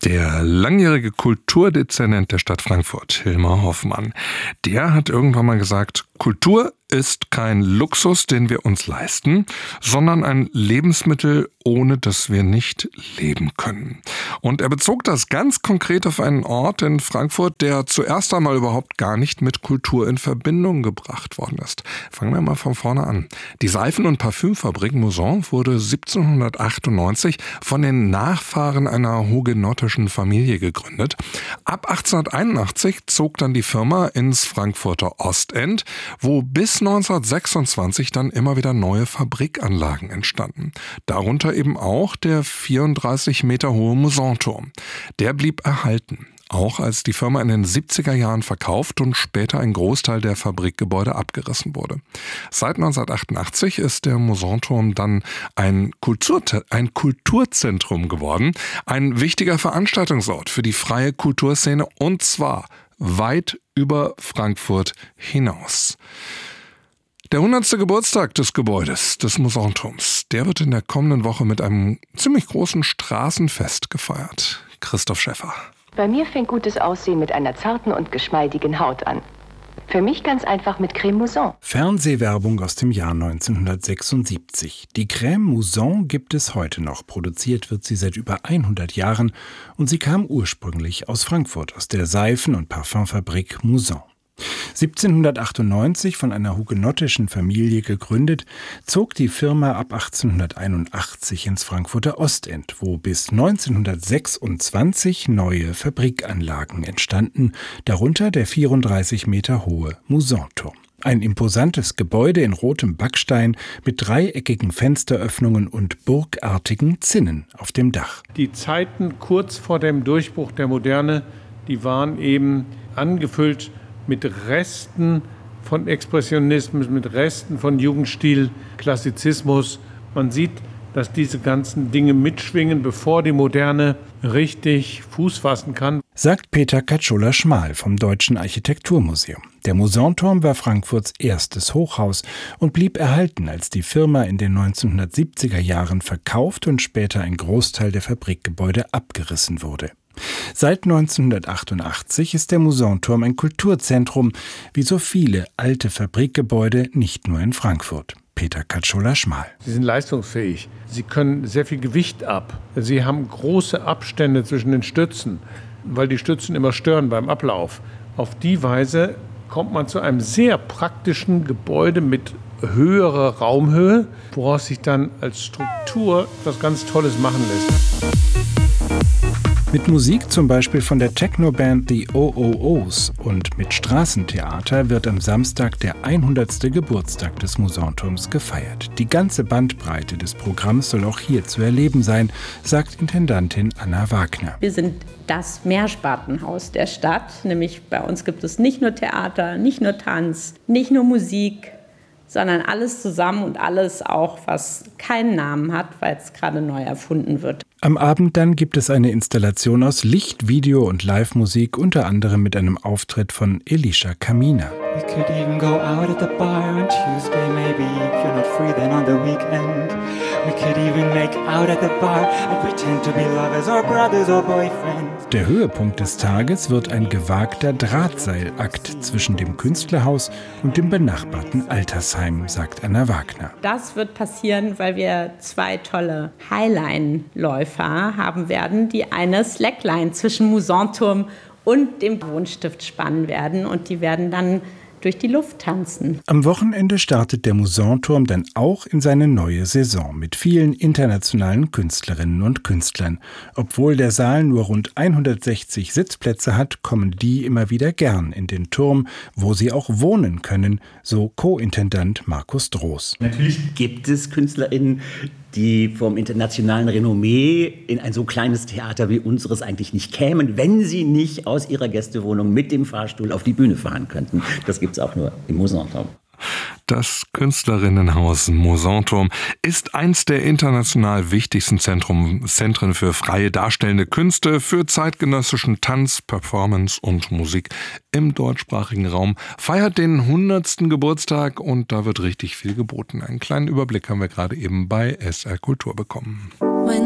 Der langjährige Kulturdezernent der Stadt Frankfurt, Hilmar Hoffmann, der hat irgendwann mal gesagt, Kultur ist kein Luxus, den wir uns leisten, sondern ein Lebensmittel, ohne das wir nicht leben können. Und er bezog das ganz konkret auf einen Ort in Frankfurt, der zuerst einmal überhaupt gar nicht mit Kultur in Verbindung gebracht worden ist. Fangen wir mal von vorne an. Die Seifen- und Parfümfabrik Mouzon wurde 1798 von den Nachfahren einer hugenottischen Familie gegründet. Ab 1881 zog dann die Firma ins Frankfurter Ostend, wo bis 1926 dann immer wieder neue Fabrikanlagen entstanden. Darunter eben auch der 34 Meter hohe Mouzon-Turm. Der blieb erhalten, auch als die Firma in den 70er Jahren verkauft und später ein Großteil der Fabrikgebäude abgerissen wurde. Seit 1988 ist der Mouzon-Turm dann ein Kulturzentrum geworden, ein wichtiger Veranstaltungsort für die freie Kulturszene, und zwar weit über Frankfurt hinaus. Der 100. Geburtstag des Gebäudes, des Mouzon-Turms, der wird in der kommenden Woche mit einem ziemlich großen Straßenfest gefeiert. Christoph Schäffer. Bei mir fängt gutes Aussehen mit einer zarten und geschmeidigen Haut an. Für mich ganz einfach mit Creme Mouzon. Fernsehwerbung aus dem Jahr 1976. Die Creme Mouzon gibt es heute noch. Produziert wird sie seit über 100 Jahren und sie kam ursprünglich aus Frankfurt, aus der Seifen- und Parfümfabrik Mouzon. 1798 von einer hugenottischen Familie gegründet, zog die Firma ab 1881 ins Frankfurter Ostend, wo bis 1926 neue Fabrikanlagen entstanden, darunter der 34 Meter hohe Mouzon-Turm. Ein imposantes Gebäude in rotem Backstein mit dreieckigen Fensteröffnungen und burgartigen Zinnen auf dem Dach. Die Zeiten kurz vor dem Durchbruch der Moderne, die waren eben angefüllt mit Resten von Expressionismus, mit Resten von Jugendstil, Klassizismus. Man sieht, dass diese ganzen Dinge mitschwingen, bevor die Moderne richtig Fuß fassen kann. Sagt Peter Katschola-Schmal vom Deutschen Architekturmuseum. Der Mouzon-Turm war Frankfurts erstes Hochhaus und blieb erhalten, als die Firma in den 1970er Jahren verkauft und später ein Großteil der Fabrikgebäude abgerissen wurde. Seit 1988 ist der Mouzon-Turm ein Kulturzentrum, wie so viele alte Fabrikgebäude, nicht nur in Frankfurt. Peter Katschola-Schmal. Sie sind leistungsfähig. Sie können sehr viel Gewicht ab. Sie haben große Abstände zwischen den Stützen, weil die Stützen immer stören beim Ablauf. Auf die Weise kommt man zu einem sehr praktischen Gebäude mit höherer Raumhöhe, woraus sich dann als Struktur etwas ganz Tolles machen lässt. Mit Musik zum Beispiel von der Techno-Band The OOOs und mit Straßentheater wird am Samstag der 100. Geburtstag des Mouzon-Turms gefeiert. Die ganze Bandbreite des Programms soll auch hier zu erleben sein, sagt Intendantin Anna Wagner. Wir sind das Mehrspartenhaus der Stadt, nämlich bei uns gibt es nicht nur Theater, nicht nur Tanz, nicht nur Musik, sondern alles zusammen und alles auch, was keinen Namen hat, weil es gerade neu erfunden wird. Am Abend dann gibt es eine Installation aus Licht, Video und Live-Musik, unter anderem mit einem Auftritt von Elisha Kamina. We could even go out at the bar on Tuesday, maybe if you're not free then on the weekend. We could even make out at the bar and pretend to be lovers or brothers or boyfriends. Der Höhepunkt des Tages wird ein gewagter Drahtseilakt zwischen dem Künstlerhaus und dem benachbarten Altersheim, sagt Anna Wagner. Das wird passieren, weil wir 2 tolle Highline-Läufer haben werden, die eine Slackline zwischen Mouzon-Turm und dem Wohnstift spannen werden und die werden dann durch die Luft tanzen. Am Wochenende startet der Mouzon-Turm dann auch in seine neue Saison mit vielen internationalen Künstlerinnen und Künstlern. Obwohl der Saal nur rund 160 Sitzplätze hat, kommen die immer wieder gern in den Turm, wo sie auch wohnen können, so Co-Intendant Markus Droß. Natürlich gibt es KünstlerInnen, die vom internationalen Renommee in ein so kleines Theater wie unseres eigentlich nicht kämen, wenn sie nicht aus ihrer Gästewohnung mit dem Fahrstuhl auf die Bühne fahren könnten. Das gibt es auch nur im Mouzon-Turm. Das Künstlerinnenhaus Mouzon-Turm ist eins der international wichtigsten Zentren für freie darstellende Künste, für zeitgenössischen Tanz, Performance und Musik im deutschsprachigen Raum, feiert den 100. Geburtstag und da wird richtig viel geboten. Einen kleinen Überblick haben wir gerade eben bei SR Kultur bekommen.